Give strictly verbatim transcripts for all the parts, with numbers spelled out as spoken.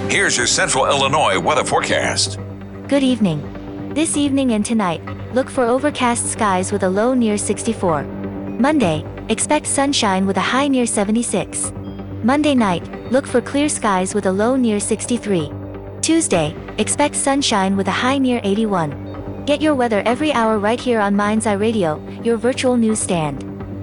Here's your Central Illinois weather forecast. Good evening. This evening and tonight, look for overcast skies with a low near sixty-four. Monday, expect sunshine with a high near seventy-six. Monday night, look for clear skies with a low near sixty-three. Tuesday, expect sunshine with a high near eighty-one. Get your weather every hour right here on Mind's Eye Radio, your virtual newsstand.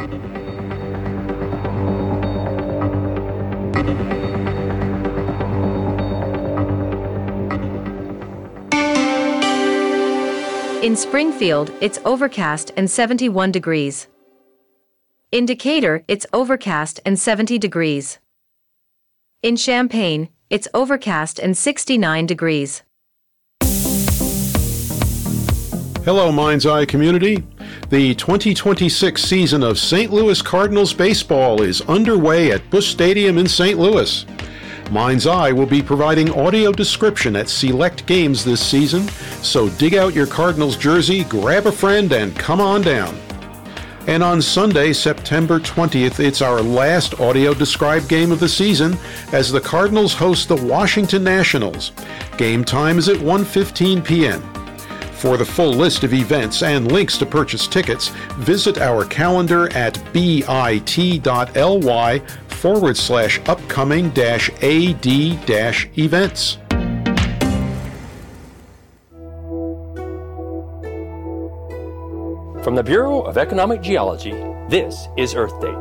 In Springfield, it's overcast and seventy-one degrees. In Decatur, it's overcast and seventy degrees. In Champaign, it's overcast and sixty-nine degrees. Hello, Mind's Eye community. The twenty twenty-six season of Saint Louis Cardinals baseball is underway at Busch Stadium in Saint Louis. Mind's Eye will be providing audio description at select games this season, so dig out your Cardinals jersey, grab a friend, and come on down. And on Sunday, September twentieth, it's our last audio described game of the season as the Cardinals host the Washington Nationals. Game time is at one fifteen p.m. For the full list of events and links to purchase tickets, visit our calendar at bit.ly forward slash upcoming dash AD dash events. From the Bureau of Economic Geology, this is Earth Day.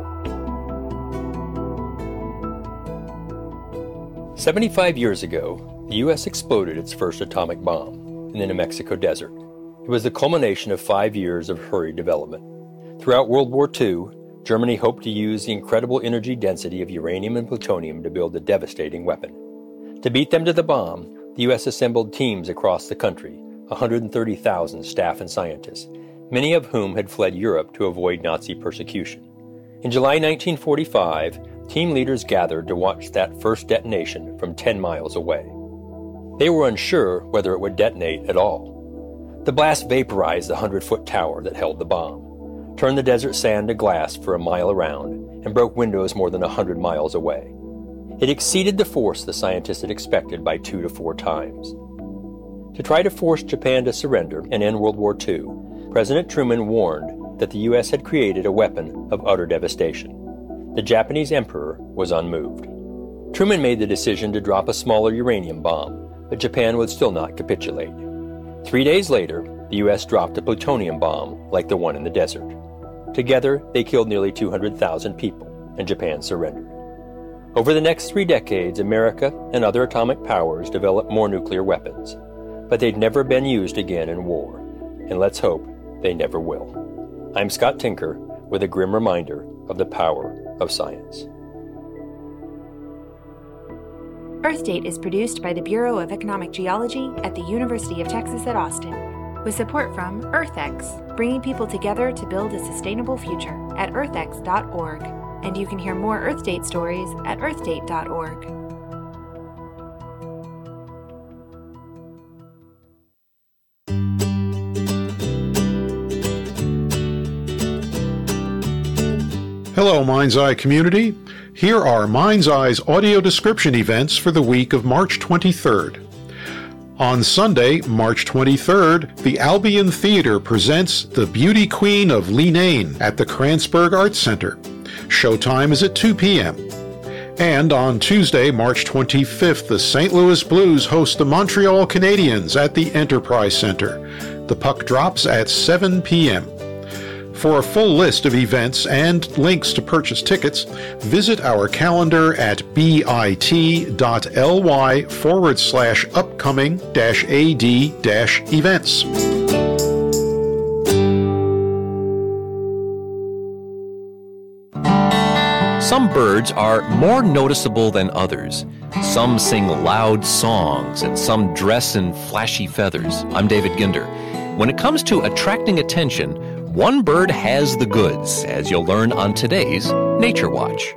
seventy-five years ago, the U S exploded its first atomic bomb in the New Mexico desert. It was the culmination of five years of hurried development. Throughout World War Two, Germany hoped to use the incredible energy density of uranium and plutonium to build a devastating weapon. To beat them to the bomb, the U S assembled teams across the country, one hundred thirty thousand staff and scientists, many of whom had fled Europe to avoid Nazi persecution. In July nineteen forty-five, team leaders gathered to watch that first detonation from ten miles away. They were unsure whether it would detonate at all. The blast vaporized the hundred-foot tower that held the bomb, turned the desert sand to glass for a mile around, and broke windows more than one hundred miles away. It exceeded the force the scientists had expected by two to four times. To try to force Japan to surrender and end World War Two, President Truman warned that the U S had created a weapon of utter devastation. The Japanese emperor was unmoved. Truman made the decision to drop a smaller uranium bomb, but Japan would still not capitulate. Three days later, the U S dropped a plutonium bomb like the one in the desert. Together, they killed nearly two hundred thousand people, and Japan surrendered. Over the next three decades, America and other atomic powers developed more nuclear weapons, but they'd never been used again in war, and let's hope they never will. I'm Scott Tinker with a grim reminder of the power of science. Earthdate is produced by the Bureau of Economic Geology at the University of Texas at Austin, with support from EarthX, bringing people together to build a sustainable future at earthx dot org. And you can hear more Earthdate stories at earthdate dot org. Hello, Mind's Eye community. Here are Mind's Eye's audio description events for the week of March twenty-third. On Sunday, March twenty-third, the Albion Theater presents The Beauty Queen of Leenane at the Kranzberg Arts Center. Showtime is at two p.m. And on Tuesday, March twenty-fifth, the Saint Louis Blues host the Montreal Canadiens at the Enterprise Center. The puck drops at seven p.m. For a full list of events and links to purchase tickets, visit our calendar at bit.ly forward slash upcoming dash AD dash events. Some birds are more noticeable than others. Some sing loud songs and some dress in flashy feathers. I'm David Ginder. When it comes to attracting attention, one bird has the goods, as you'll learn on today's Nature Watch.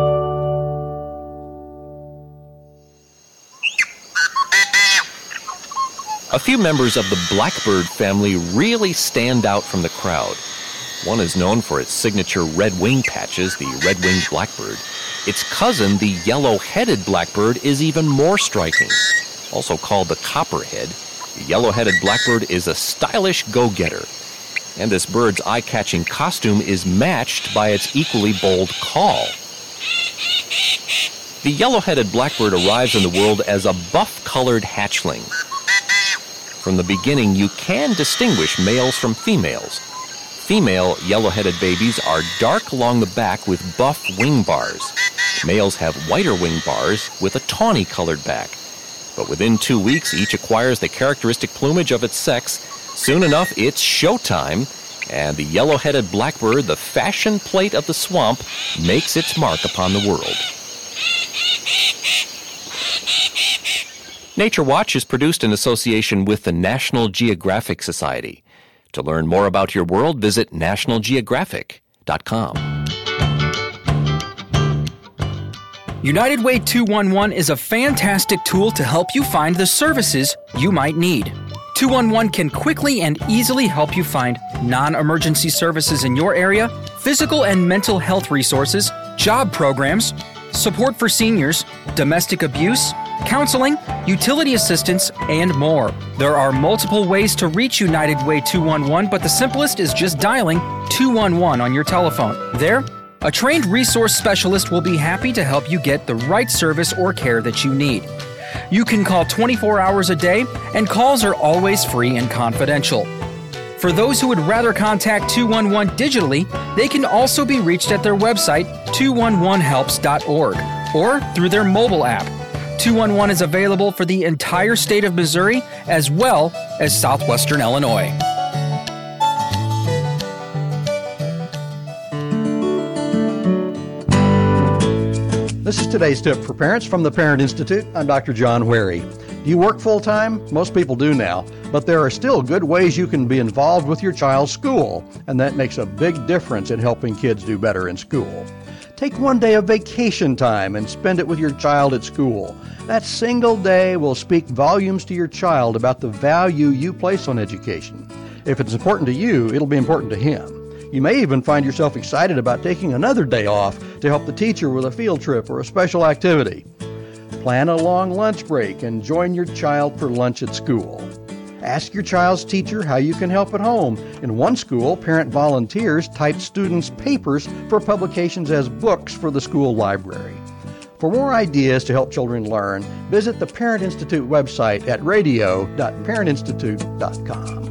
A few members of the blackbird family really stand out from the crowd. One is known for its signature red wing patches, the red-winged blackbird. Its cousin, the yellow-headed blackbird, is even more striking. Also called the copperhead, the yellow-headed blackbird is a stylish go-getter. And this bird's eye-catching costume is matched by its equally bold call. The yellow-headed blackbird arrives in the world as a buff-colored hatchling. From the beginning, you can distinguish males from females. Female yellow-headed babies are dark along the back with buff wing bars. Males have whiter wing bars with a tawny-colored back. But within two weeks, each acquires the characteristic plumage of its sex. Soon enough, it's showtime, and the yellow-headed blackbird, the fashion plate of the swamp, makes its mark upon the world. Nature Watch is produced in association with the National Geographic Society. To learn more about your world, visit national geographic dot com. United Way two one one is a fantastic tool to help you find the services you might need. two one one can quickly and easily help you find non-emergency services in your area, physical and mental health resources, job programs, support for seniors, domestic abuse, counseling, utility assistance, and more. There are multiple ways to reach United Way two one one, but the simplest is just dialing two one one on your telephone. There, a trained resource specialist will be happy to help you get the right service or care that you need. You can call twenty-four hours a day, and calls are always free and confidential. For those who would rather contact two one one digitally, they can also be reached at their website, two one one helps dot org, or through their mobile app. two one one is available for the entire state of Missouri as well as southwestern Illinois. This is today's tip for parents from the Parent Institute. I'm Doctor John Wherry. Do you work full-time? Most people do now, but there are still good ways you can be involved with your child's school, and that makes a big difference in helping kids do better in school. Take one day of vacation time and spend it with your child at school. That single day will speak volumes to your child about the value you place on education. If it's important to you, it'll be important to him. You may even find yourself excited about taking another day off to help the teacher with a field trip or a special activity. Plan a long lunch break and join your child for lunch at school. Ask your child's teacher how you can help at home. In one school, parent volunteers type students' papers for publications as books for the school library. For more ideas to help children learn, visit the Parent Institute website at radio dot parent institute dot com.